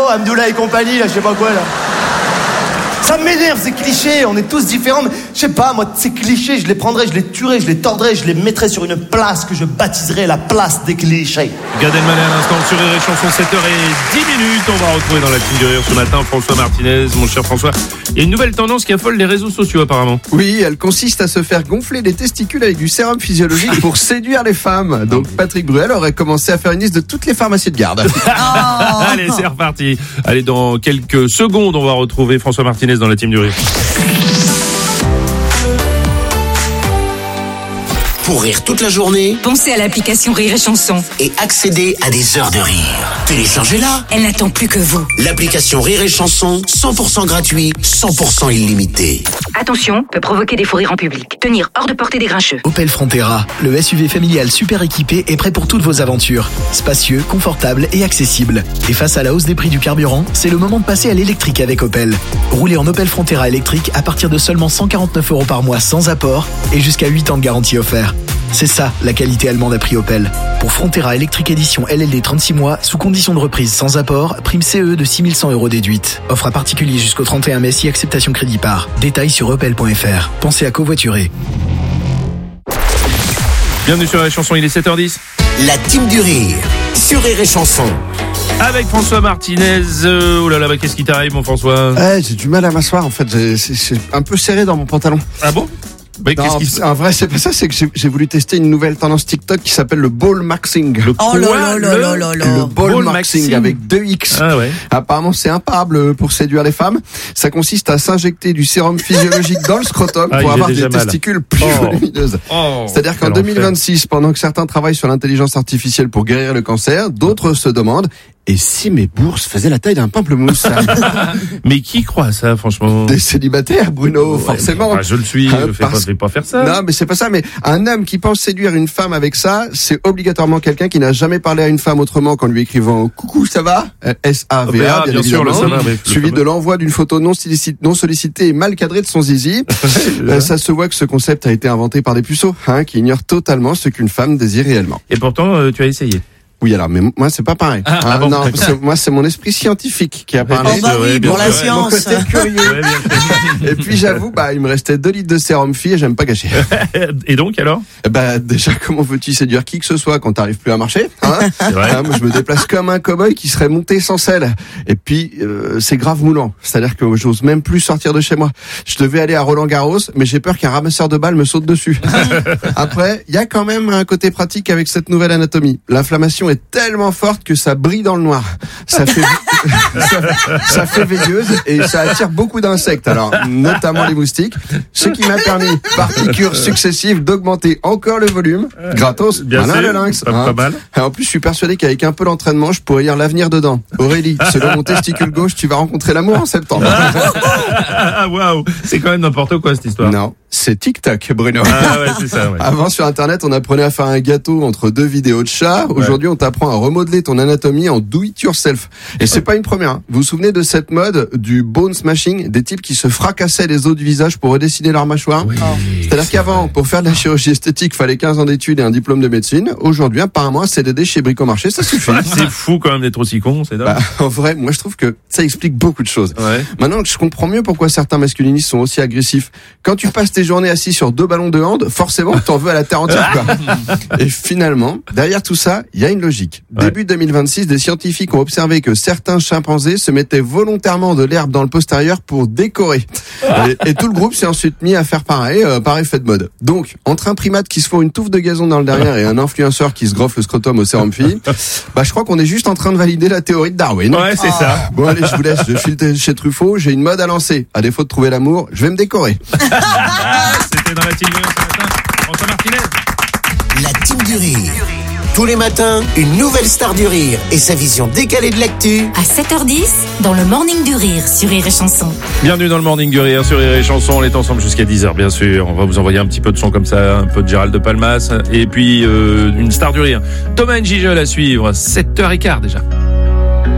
Hamdoullah et compagnie, là, je sais pas quoi, là. Ça m'énerve, ces clichés, on est tous différents, mais je sais pas, moi, ces clichés, je les prendrais, je les tuerais, je les tordrais, je les mettrais sur une place que je baptiserais la place des clichés. Gad Elmaleh à l'instant sur Rire et Chanson, 7h10. On va retrouver dans la team du rire ce matin François Martinez. Mon cher François, il y a une nouvelle tendance qui affole les réseaux sociaux apparemment. Oui, elle consiste à se faire gonfler les testicules avec du sérum physiologique pour séduire les femmes. Donc Patrick Bruel aurait commencé à faire une liste de toutes les pharmacies de garde. Allez, c'est reparti. Allez, dans quelques secondes, on va retrouver François Martinez dans la team du rire. Pour rire toute la journée, pensez à l'application Rire et Chanson et accédez à des heures de rire. Téléchargez-la. Elle n'attend plus que vous. L'application Rire et Chanson, 100% gratuit, 100% illimité. Attention, peut provoquer des fous rires en public. Tenir hors de portée des grincheux. Opel Frontera, le SUV familial super équipé et prêt pour toutes vos aventures. Spacieux, confortable et accessible. Et face à la hausse des prix du carburant, c'est le moment de passer à l'électrique avec Opel. Roulez en Opel Frontera électrique à partir de seulement 149 € par mois sans apport et jusqu'à 8 ans de garantie offerte. C'est ça, la qualité allemande à prix Opel. Pour Frontera électrique édition LLD 36 mois, sous condition de reprise sans apport, prime CE de 6100 € déduite. Offre à particulier jusqu'au 31 mai si acceptation crédit par. Détails sur opel.fr. Pensez à covoiturer. Bienvenue sur Rire et Chanson, il est 7h10. La team du rire sur Rire et Chanson. Avec François Martinez. Oh là là, qu'est-ce qui t'arrive mon François? J'ai du mal à m'asseoir en fait, c'est un peu serré dans mon pantalon. Ah bon? Mais non, en vrai, c'est pas ça, c'est que j'ai voulu tester une nouvelle tendance TikTok qui s'appelle le ball maxing. Le ball maxing avec 2 X. Ah ouais. Apparemment, c'est imparable pour séduire les femmes. Ça consiste à s'injecter du sérum physiologique dans le scrotum pour avoir des testicules plus volumineuses. C'est-à-dire qu'en 2026, pendant que certains travaillent sur l'intelligence artificielle pour guérir le cancer, d'autres se demandent: et si mes bourses faisaient la taille d'un pamplemousse? Mais qui croit ça, franchement? Des célibataires, Bruno, forcément. Je le suis, je vais pas faire ça. Non, mais c'est pas ça. Mais un homme qui pense séduire une femme avec ça, c'est obligatoirement quelqu'un qui n'a jamais parlé à une femme autrement qu'en lui écrivant « Coucou, ça va ?» S-A-V-A, bien sûr, suivi de l'envoi d'une photo non sollicitée et mal cadrée de son zizi. Ça se voit que ce concept a été inventé par des puceaux, qui ignorent totalement ce qu'une femme désire réellement. Et pourtant, tu as essayé. Oui, alors, mais moi, c'est pas pareil. Non, moi, c'est mon esprit scientifique qui a parlé. Pour la science. Mon côté curieux. Et puis, j'avoue, il me restait 2 litres de sérum fille et j'aime pas gâcher. Et donc, alors? Déjà, comment veux-tu séduire qui que ce soit quand t'arrives plus à marcher? C'est vrai. Moi, je me déplace comme un cow-boy qui serait monté sans selle. Et puis, c'est grave moulant. C'est-à-dire que j'ose même plus sortir de chez moi. Je devais aller à Roland-Garros, mais j'ai peur qu'un ramasseur de balles me saute dessus. Après, il y a quand même un côté pratique avec cette nouvelle anatomie. L'inflammation est tellement forte que ça brille dans le noir. Ça fait veilleuse et ça attire beaucoup d'insectes, alors notamment les moustiques, ce qui m'a permis, par piqûres successives, d'augmenter encore le volume, gratos, le lynx. Pas mal. En plus, je suis persuadé qu'avec un peu d'entraînement, je pourrais lire l'avenir dedans. Aurélie, selon mon testicule gauche, tu vas rencontrer l'amour en septembre. Waouh, c'est quand même n'importe quoi cette histoire. Non, c'est TikTok, Bruno. Ah ouais, c'est ça. Ouais. Avant, sur Internet, on apprenait à faire un gâteau entre 2 vidéos de chats. Aujourd'hui, on t'apprend à remodeler ton anatomie en do it yourself. Et c'est pas une première. Vous vous souvenez de cette mode du bone smashing, des types qui se fracassaient les os du visage pour redessiner leur mâchoire? C'est-à-dire qu'avant, pour faire de la chirurgie esthétique, fallait 15 ans d'études et un diplôme de médecine. Aujourd'hui, apparemment, un CDD chez Bricomarché, ça suffit. C'est fou quand même d'être aussi con, c'est dingue. En vrai, moi, je trouve que ça explique beaucoup de choses. Ouais. Maintenant, je comprends mieux pourquoi certains masculinistes sont aussi agressifs. Quand tu passes tes journées assis sur 2 ballons de hand, forcément, t'en veux à la terre entière, quoi. Et finalement, derrière tout ça, il y a une logique. Début 2026, des scientifiques ont observé que certains chimpanzés se mettaient volontairement de l'herbe dans le postérieur pour décorer. Et tout le groupe s'est ensuite mis à faire pareil, par effet de mode. Donc, entre un primate qui se fout une touffe de gazon dans le derrière et un influenceur qui se groffe le scrotum au sérum fille, je crois qu'on est juste en train de valider la théorie de Darwin. Ouais, c'est ça. Bon, allez, je vous laisse, je file chez Truffaut, j'ai une mode à lancer. À défaut de trouver l'amour, je vais me décorer. C'était dans la team du rire ce matin. François Martinez. La team du rire. Tous les matins, une nouvelle star du rire et sa vision décalée de l'actu. À 7h10, dans le Morning du Rire sur Rire et Chanson. Bienvenue dans le Morning du Rire sur Rire et Chanson. On est ensemble jusqu'à 10h, bien sûr. On va vous envoyer un petit peu de son comme ça, un peu de Gérald de Palmas. Et puis, une star du rire. Thomas Njijol à suivre, 7h15 déjà.